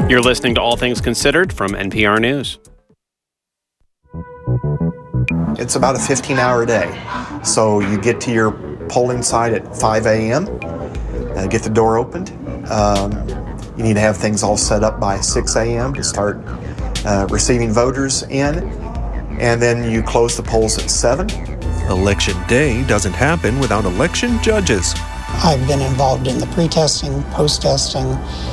You're listening to All Things Considered from NPR News. It's about a 15-hour day. So you get to your polling site at 5 a.m., get the door opened. You need to have things all set up by 6 a.m. to start receiving voters in. And then you close the polls at 7. Election day doesn't happen without election judges. I've been involved in the pre-testing, post-testing,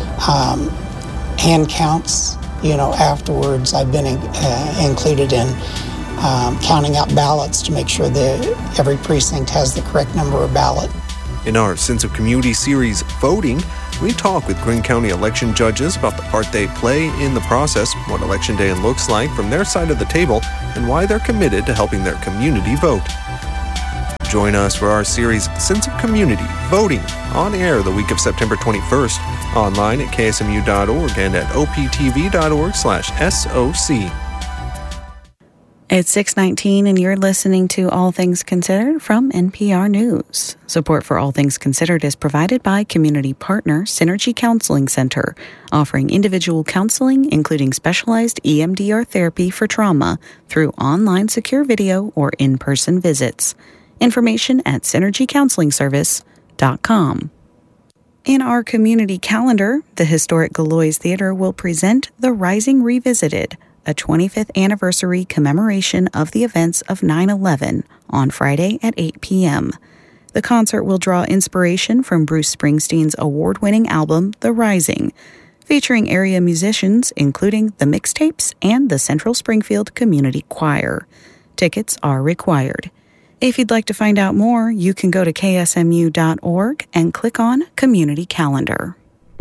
hand counts. Afterwards, I've been included in counting out ballots to make sure that every precinct has the correct number of ballot. In our Sense of Community series, Voting, we talk with Greene County election judges about the part they play in the process, what Election Day looks like from their side of the table, and why they're committed to helping their community vote. Join us for our series, Sense of Community, Voting, on air the week of September 21st, online at ksmu.org and at optv.org/SOC. It's 6:19 and you're listening to All Things Considered from NPR News. Support for All Things Considered is provided by community partner Synergy Counseling Center, offering individual counseling, including specialized EMDR therapy for trauma, through online secure video or in-person visits. Information at synergycounselingservice.com. In our community calendar, the historic Galois Theater will present The Rising Revisited, a 25th anniversary commemoration of the events of 9/11 on Friday at 8 p.m. The concert will draw inspiration from Bruce Springsteen's award-winning album, The Rising, featuring area musicians including the Mixtapes and the Central Springfield Community Choir. Tickets are required. If you'd like to find out more, you can go to ksmu.org and click on Community Calendar.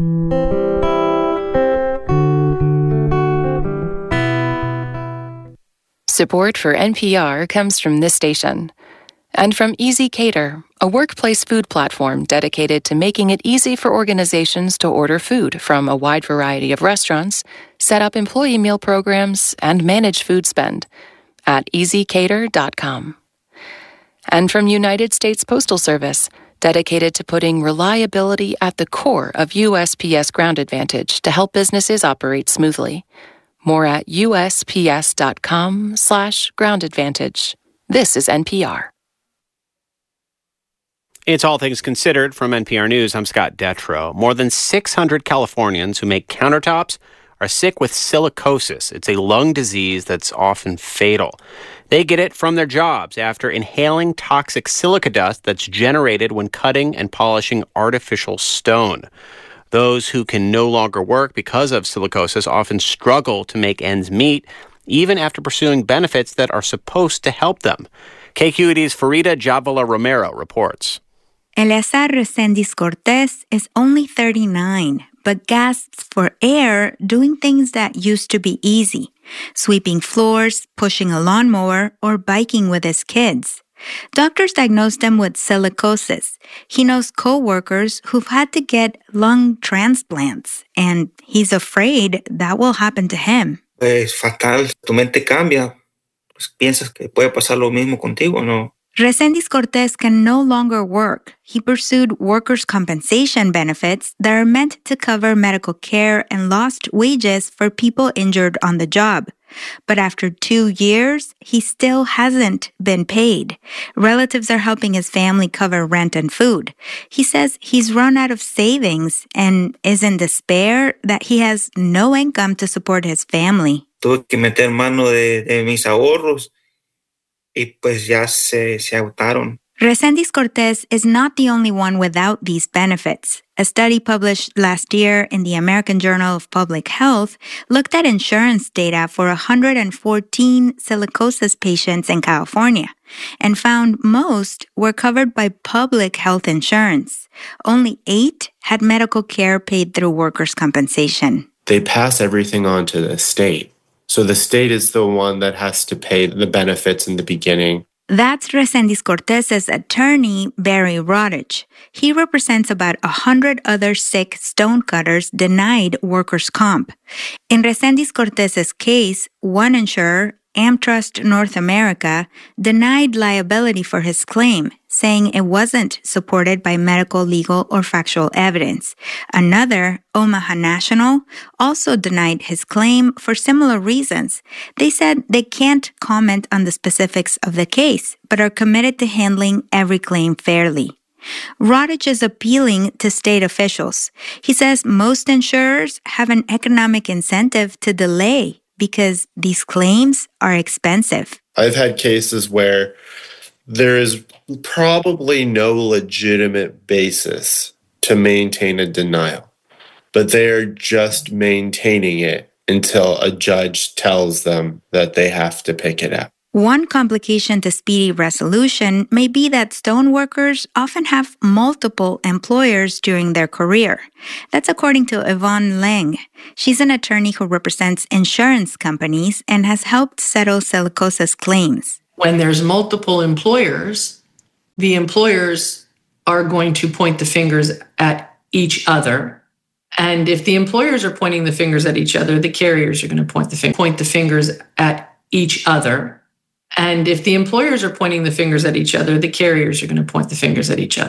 Support for NPR comes from this station and from Easy Cater, a workplace food platform dedicated to making it easy for organizations to order food from a wide variety of restaurants, set up employee meal programs, and manage food spend at easycater.com. And from United States Postal Service, dedicated to putting reliability at the core of USPS Ground Advantage to help businesses operate smoothly. More at usps.com/Ground Advantage. This is NPR. It's All Things Considered from NPR News. I'm Scott Detrow. More than 600 Californians who make countertops are sick with silicosis. It's a lung disease that's often fatal. They get it from their jobs after inhaling toxic silica dust that's generated when cutting and polishing artificial stone. Those who can no longer work because of silicosis often struggle to make ends meet, even after pursuing benefits that are supposed to help them. KQED's Farida Jhabvala Romero reports. Eleazar Resendiz Cortez is only 39, but gasps for air doing things that used to be easy, sweeping floors, pushing a lawnmower, or biking with his kids. Doctors diagnosed him with silicosis. He knows co-workers who've had to get lung transplants, and he's afraid that will happen to him. Es fatal. Tu mente cambia. Piensas que puede pasar lo mismo contigo, ¿no? Resendiz Cortez can no longer work. He pursued workers' compensation benefits that are meant to cover medical care and lost wages for people injured on the job. But after 2 years, he still hasn't been paid. Relatives are helping his family cover rent and food. He says he's run out of savings and is in despair that he has no income to support his family. Tuve que meter mano de mis ahorros y pues ya se agotaron. Resendiz Cortez is not the only one without these benefits. A study published last year in the American Journal of Public Health looked at insurance data for 114 silicosis patients in California and found most were covered by public health insurance. Only 8 had medical care paid through workers' compensation. They pass everything on to the state. So the state is the one that has to pay the benefits in the beginning. That's Resendiz Cortez's attorney, Barry Rodich. He represents about 100 other sick stonecutters denied workers' comp. In Resendiz Cortez's case, one insurer, AmTrust North America, denied liability for his claim, saying it wasn't supported by medical, legal, or factual evidence. Another, Omaha National, also denied his claim for similar reasons. They said they can't comment on the specifics of the case, but are committed to handling every claim fairly. Rodich is appealing to state officials. He says most insurers have an economic incentive to delay because these claims are expensive. I've had cases where there is probably no legitimate basis to maintain a denial, but they're just maintaining it until a judge tells them that they have to pick it up. One complication to speedy resolution may be that stoneworkers often have multiple employers during their career. That's according to Yvonne Lang. She's an attorney who represents insurance companies and has helped settle silicosis claims. When there's multiple employers, the employers are going to point the fingers at each other. And if the employers are pointing the fingers at each other, the carriers are going to point the fingers at each other. And if the employers are pointing the fingers at each other, the carriers are going to point the fingers at each other.